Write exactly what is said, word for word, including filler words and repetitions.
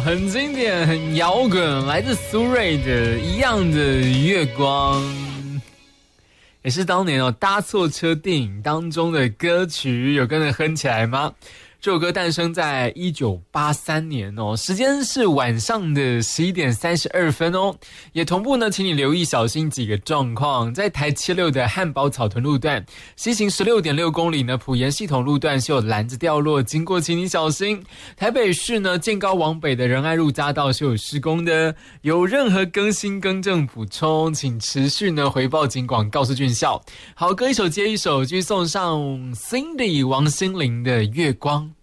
很经典，很摇滚，来自苏芮的《一样的月光》，也是当年哦搭错车电影当中的歌曲，有跟着哼起来吗？这首歌诞生在一九八三年哦，时间是晚上的十一点三十二分哦。也同步呢，请你留意小心几个状况。在台七六的汉宝草屯路段，西行 十六点六公里呢，埔盐系统路段是有篮子掉落，经过请你小心。台北市呢，建高往北的仁爱路匝道是有施工的，有任何更新更正补充，请持续呢回报警广告诉郡校。好歌一首接一首，继续送上 Cindy 王心凌的月光。